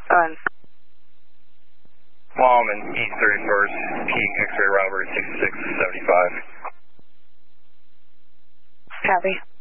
On. Mom and East 31st, King X-ray robbery 6675. Copy.